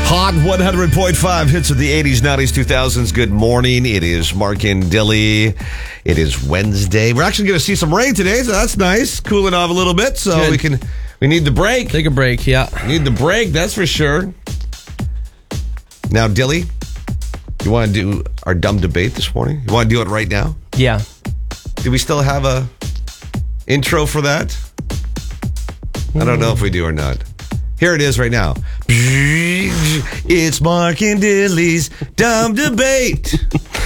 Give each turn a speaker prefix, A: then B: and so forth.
A: Hot 100.5 hits of the 80s, 90s, 2000s. Good morning. It is Mark and Dilly. It is Wednesday. We're actually going to see some rain today, so that's nice. Cooling off a little bit, so
B: Good.
A: we need the break.
B: Take a break, yeah.
A: We need the break, that's for sure. Now, Dilly, you want to do our dumb debate this morning? You want to do it right now?
B: Yeah.
A: Do we still have a intro for that? I don't know if we do or not. Here it is right now. It's Mark and Dilly's dumb debate.